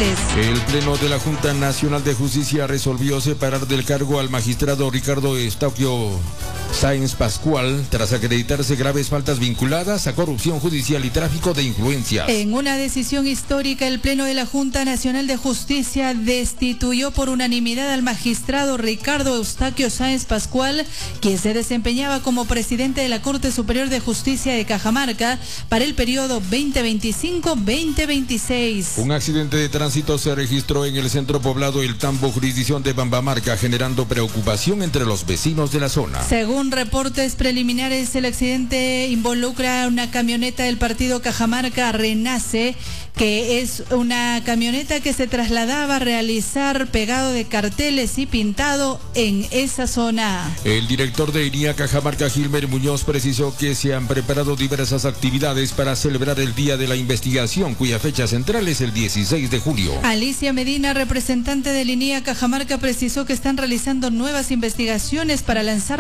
Pérez. El Pleno de la Junta Nacional de Justicia resolvió separar del cargo al magistrado Ricardo Eustaquio Sáenz Pascual tras acreditarse graves faltas vinculadas a corrupción judicial y tráfico de influencias. En una decisión histórica, el Pleno de la Junta Nacional de Justicia destituyó por unanimidad al magistrado Ricardo Eustaquio Sáenz Pascual, quien se desempeñaba como presidente de la Corte Superior de Justicia de Cajamarca para el periodo 2025-2026. Un accidente de tránsito se registró en el centro poblado El Tambo, jurisdicción de Bambamarca, generando preocupación entre los vecinos de la zona. Según reportes preliminares, el accidente involucra una camioneta del partido Cajamarca Renace, que es una camioneta que se trasladaba a realizar pegado de carteles y pintado en esa zona. El director de INIA Cajamarca, Gilmer Muñoz, precisó que se han preparado diversas actividades para celebrar el Día de la Investigación, cuya fecha central es el 16 de julio. Alicia Medina, representante de INIA Cajamarca, precisó que están realizando nuevas investigaciones para lanzar